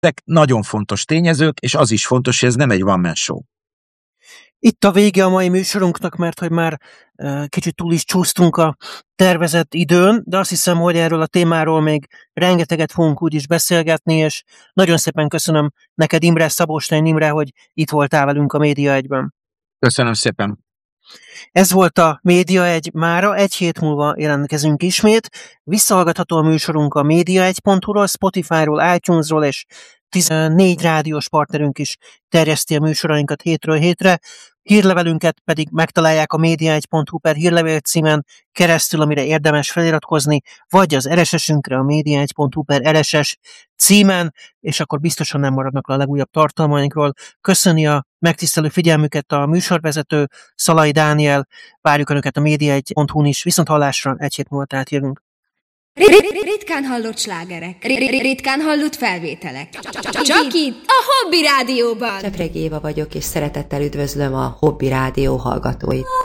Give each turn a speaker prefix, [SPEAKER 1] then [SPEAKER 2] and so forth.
[SPEAKER 1] Ezek nagyon fontos tényezők, és az is fontos, hogy ez nem egy one-man show.
[SPEAKER 2] Itt a vége a mai műsorunknak, mert hogy már kicsit túl is csúsztunk a tervezett időn, de azt hiszem, hogy erről a témáról még rengeteget fogunk úgyis beszélgetni, és nagyon szépen köszönöm neked, Imre, Szabóstein Imre, hogy itt voltál velünk a Média 1-ben.
[SPEAKER 1] Köszönöm szépen.
[SPEAKER 2] Ez volt a Média 1 mára, egy hét múlva jelentkezünk ismét. Visszahallgatható a műsorunk a média1.hu-ról, Spotify-ról, iTunes-ról, és 14 rádiós partnerünk is terjeszti a műsorainkat hétről hétre. Hírlevelünket pedig megtalálják a média1.hu per hírlevél címen keresztül, amire érdemes feliratkozni, vagy az RSS-ünkre a média1.hu per RSS címen, és akkor biztosan nem maradnak le a legújabb tartalmainkról. Köszöni a megtisztelő figyelmüket a műsorvezető Szalai Dániel, várjuk Önöket a média1.hu-n is, viszont hallásra egy hét múlva jövünk.
[SPEAKER 3] Ritkán hallott slágerek, ritkán hallott felvételek. Csak itt, a Hobby Rádióban.
[SPEAKER 4] Csepregi Éva vagyok, és szeretettel üdvözlöm a Hobby Rádió hallgatóit.